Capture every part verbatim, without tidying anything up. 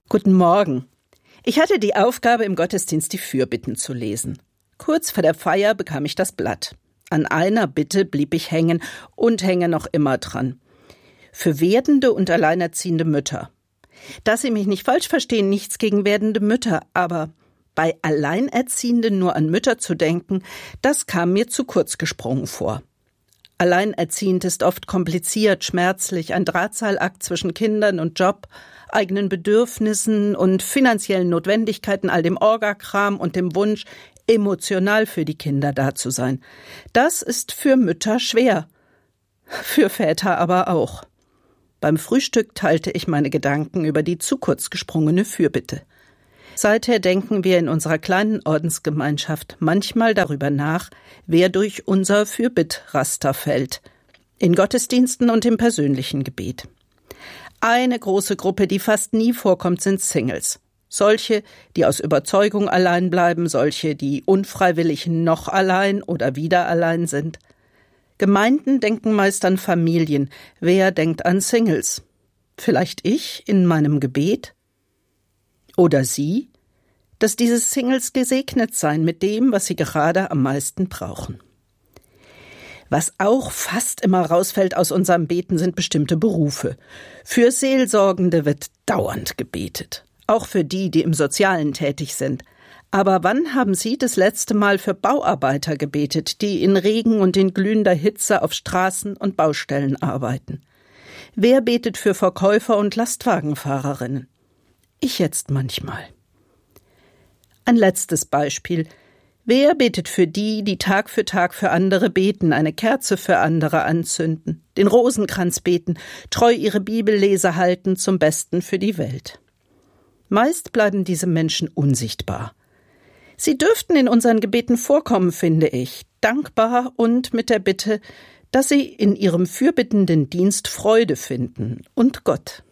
Guten Morgen. Ich hatte die Aufgabe, im Gottesdienst die Fürbitten zu lesen. Kurz vor der Feier bekam ich das Blatt. An einer Bitte blieb ich hängen und hänge noch immer dran. Für werdende und alleinerziehende Mütter. Dass Sie mich nicht falsch verstehen, nichts gegen werdende Mütter, aber bei Alleinerziehenden nur an Mütter zu denken, das kam mir zu kurz gesprungen vor. Alleinerziehend ist oft kompliziert, schmerzlich, ein Drahtseilakt zwischen Kindern und Job, eigenen Bedürfnissen und finanziellen Notwendigkeiten, all dem Orgakram und dem Wunsch, emotional für die Kinder da zu sein. Das ist für Mütter schwer, für Väter aber auch. Beim Frühstück teilte ich meine Gedanken über die zu kurz gesprungene Fürbitte. Seither denken wir in unserer kleinen Ordensgemeinschaft manchmal darüber nach, wer durch unser Fürbittraster fällt, in Gottesdiensten und im persönlichen Gebet. Eine große Gruppe, die fast nie vorkommt, sind Singles. Solche, die aus Überzeugung allein bleiben, solche, die unfreiwillig noch allein oder wieder allein sind. Gemeinden denken meist an Familien. Wer denkt an Singles? Vielleicht ich in meinem Gebet? Oder Sie? Dass diese Singles gesegnet seien mit dem, was sie gerade am meisten brauchen. Was auch fast immer rausfällt aus unserem Beten, sind bestimmte Berufe. Für Seelsorgende wird dauernd gebetet. Auch für die, die im Sozialen tätig sind. Aber wann haben Sie das letzte Mal für Bauarbeiter gebetet, die in Regen und in glühender Hitze auf Straßen und Baustellen arbeiten? Wer betet für Verkäufer und Lastwagenfahrerinnen? Ich jetzt manchmal. Ein letztes Beispiel. Wer betet für die, die Tag für Tag für andere beten, eine Kerze für andere anzünden, den Rosenkranz beten, treu ihre Bibellese halten zum Besten für die Welt? Meist bleiben diese Menschen unsichtbar. Sie dürften in unseren Gebeten vorkommen, finde ich, dankbar und mit der Bitte, dass sie in ihrem fürbittenden Dienst Freude finden und Gott.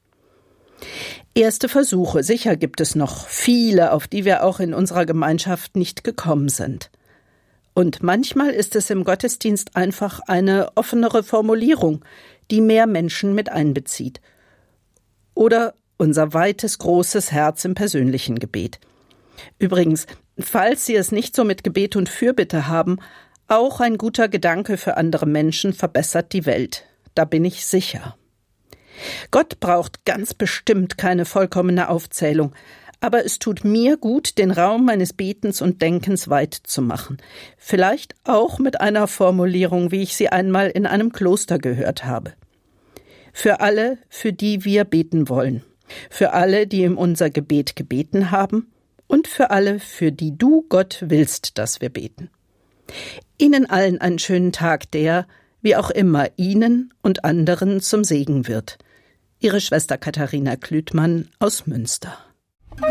Erste Versuche, sicher gibt es noch viele, auf die wir auch in unserer Gemeinschaft nicht gekommen sind. Und manchmal ist es im Gottesdienst einfach eine offenere Formulierung, die mehr Menschen mit einbezieht. Oder unser weites, großes Herz im persönlichen Gebet. Übrigens, falls Sie es nicht so mit Gebet und Fürbitte haben, auch ein guter Gedanke für andere Menschen verbessert die Welt. Da bin ich sicher. Gott braucht ganz bestimmt keine vollkommene Aufzählung, aber es tut mir gut, den Raum meines Betens und Denkens weit zu machen. Vielleicht auch mit einer Formulierung, wie ich sie einmal in einem Kloster gehört habe. Für alle, für die wir beten wollen. Für alle, die in unser Gebet gebeten haben. Und für alle, für die du, Gott, willst, dass wir beten. Ihnen allen einen schönen Tag, der, wie auch immer, Ihnen und anderen zum Segen wird. Ihre Schwester Katharina Klütmann aus Münster.